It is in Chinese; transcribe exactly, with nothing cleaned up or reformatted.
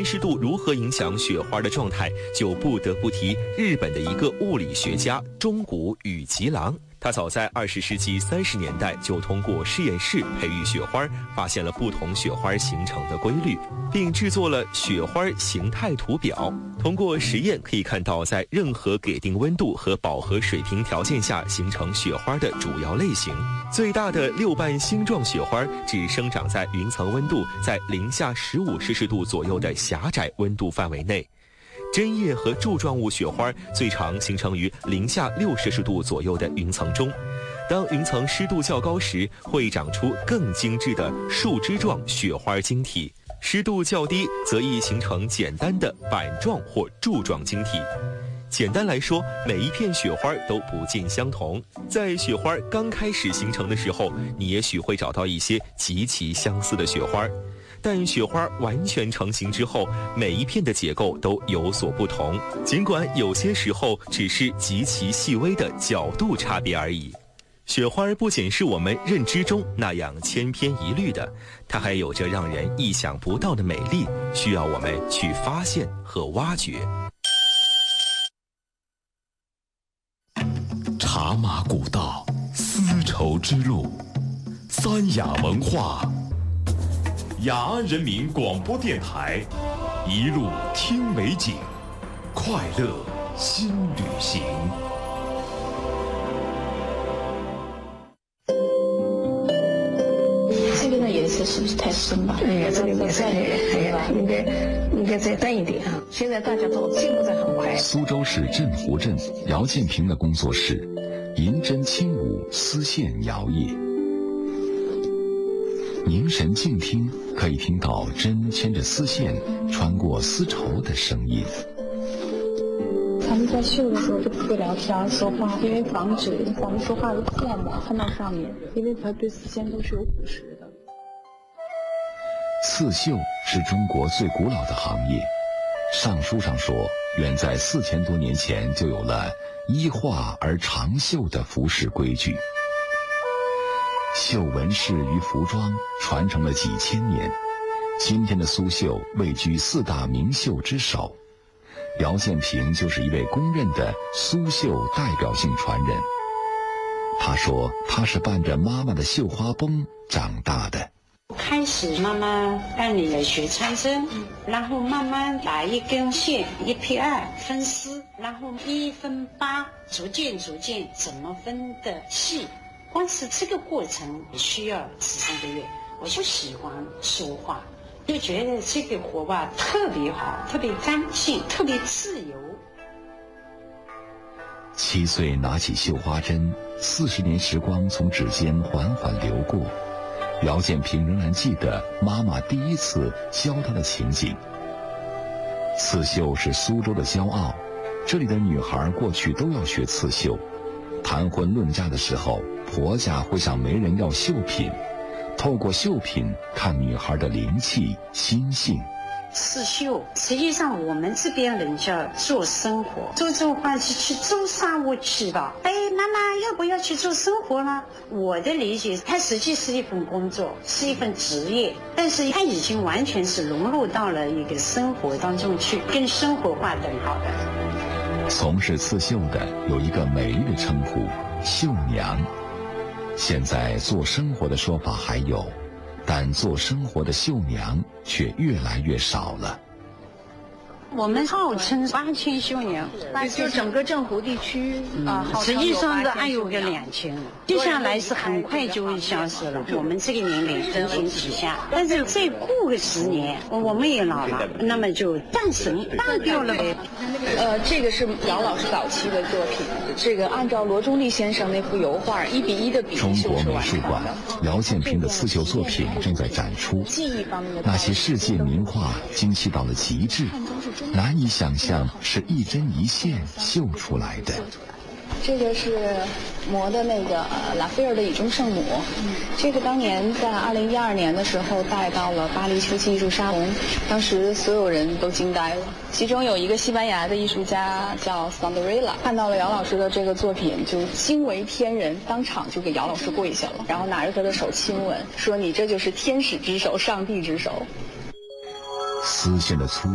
湿度如何影响雪花的状态，就不得不提日本的一个物理学家中谷宇吉郎。他早在二十世纪三十年代就通过实验室培育雪花，发现了不同雪花形成的规律，并制作了雪花形态图表。通过实验可以看到，在任何给定温度和饱和水平条件下形成雪花的主要类型。最大的六瓣星状雪花只生长在云层温度在零下十五摄氏度左右的狭窄温度范围内。针叶和柱状物雪花最常形成于零下六摄氏度左右的云层中，当云层湿度较高时，会长出更精致的树枝状雪花晶体；湿度较低，则易形成简单的板状或柱状晶体。简单来说，每一片雪花都不尽相同。在雪花刚开始形成的时候，你也许会找到一些极其相似的雪花。但雪花完全成型之后，每一片的结构都有所不同，尽管有些时候只是极其细微的角度差别而已。雪花不仅是我们认知中那样千篇一律的，它还有着让人意想不到的美丽，需要我们去发现和挖掘。 茶马古道，丝绸之路，三雅文化。雅安人民广播电台，一路听美景，快乐新旅行。 这个的颜色是不是太深了？ 哎呀，这个颜色应该应该再淡一点啊！现在大家都进步得很快。 苏州市镇湖镇姚建平的工作室，银针轻舞，丝线摇曳。凝神静听，可以听到针牵着丝线穿过丝绸的声音。 他们在绣的时候就不会聊天说话，因为防止咱们说话的唾沫喷到上面，因为它对丝线都是有腐蚀的。 刺绣是中国最古老的行业，尚书上说，远在四千多年前就有了依画而长绣的服饰规矩。绣纹饰与服装传承了几千年，今天的苏绣位居四大名绣之首。姚建平就是一位公认的苏绣代表性传人。他说他是伴着妈妈的绣花绷长大的。 开始妈妈带你来学穿针，然后慢慢打一根线，一撇二分丝，然后一分八，逐渐逐渐怎么分的细。光是这个过程需要十三个月。我就喜欢说话，就觉得这个活吧特别好，特别干净，特别自由。 七岁拿起绣花针，四十年时光从指尖缓缓流过，姚建平仍然记得妈妈第一次教他的情景。刺绣是苏州的骄傲，这里的女孩过去都要学刺绣。谈婚论嫁的时候，婆家会向媒人要绣品，透过绣品看女孩的灵气心性。 刺绣实际上我们这边人叫做生活，做这话是去做啥我去吧。哎，妈妈要不要去做生活呢？我的理解，它实际是一份工作，是一份职业，但是它已经完全是融入到了一个生活当中去，跟生活划等号的。 从事刺绣的有一个美丽的称呼，绣娘。现在做生活的说法还有，但做生活的绣娘却越来越少了。 我们号称八千绣娘， 就整个镇湖地区啊， 实际上的还有个两千，接下来是很快就会消失了。我们这个年龄风行旗下，但是再过个十年，我们也老了，那么就断神断掉了呗。 呃，这个是姚老师早期的作品，这个按照罗中立先生那幅油画一比一的比例中国美术馆姚建平的刺绣作品正在展出，那些世界名画精细到了极致，难以想象是一针一线绣出来的。 这个是磨的那个呃拉斐尔的《以中圣母》，嗯，这个当年在二零一二年的时候带到了巴黎秋季艺术沙龙，当时所有人都惊呆了。其中有一个西班牙的艺术家叫桑德瑞拉，看到了姚老师的这个作品就惊为天人，当场就给姚老师跪下了，然后拿着他的手亲吻，说你这就是天使之手，上帝之手。 丝线的粗